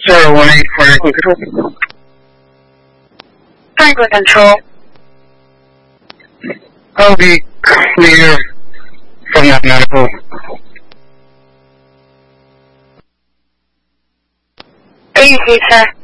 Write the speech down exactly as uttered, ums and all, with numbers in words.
zero one eight Franklin Control. Franklin Control. I'll be clear from that medical. A U P, sir.